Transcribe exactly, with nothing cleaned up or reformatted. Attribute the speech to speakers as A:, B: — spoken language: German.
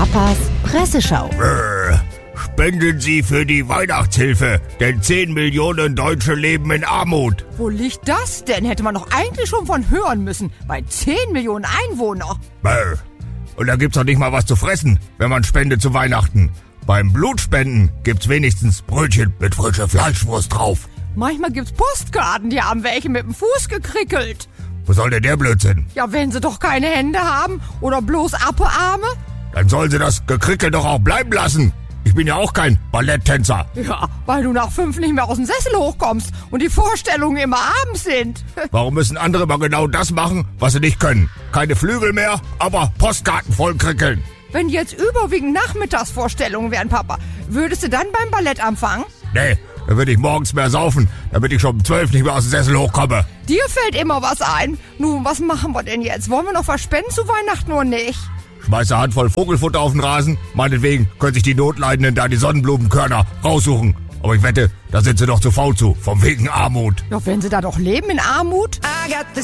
A: Papas Presseschau.
B: Brrr. Spenden Sie für die Weihnachtshilfe, denn zehn Millionen Deutsche leben in Armut.
C: Wo liegt das denn? Hätte man doch eigentlich schon von hören müssen. Bei zehn Millionen Einwohner.
B: Brrr. Und da gibt's doch nicht mal was zu fressen, wenn man spendet zu Weihnachten. Beim Blutspenden gibt's wenigstens Brötchen mit frischer Fleischwurst drauf.
C: Manchmal gibt's Postkarten, die haben welche mit dem Fuß gekrickelt.
B: Wo soll denn der Blödsinn?
C: Ja, wenn sie doch keine Hände haben oder bloß Appearme.
B: Dann sollen sie das Gekrickel doch auch bleiben lassen. Ich bin ja auch kein Balletttänzer.
C: Ja, weil du nach fünf nicht mehr aus dem Sessel hochkommst und die Vorstellungen immer abends sind.
B: Warum müssen andere mal genau das machen, was sie nicht können? Keine Flügel mehr, aber Postkarten voll krickeln.
C: Wenn jetzt überwiegend Nachmittagsvorstellungen wären, Papa, würdest du dann beim Ballett anfangen?
B: Nee, dann würde ich morgens mehr saufen, damit ich schon um zwölf nicht mehr aus dem Sessel hochkomme.
C: Dir fällt immer was ein. Nun, was machen wir denn jetzt? Wollen wir noch was spenden zu Weihnachten oder nicht?
B: Schmeiß eine Handvoll Vogelfutter auf den Rasen. Meinetwegen können sich die Notleidenden da die Sonnenblumenkörner raussuchen. Aber ich wette, da sind sie doch zu faul zu, vom wegen Armut.
C: Ja, wenn sie da doch leben in Armut.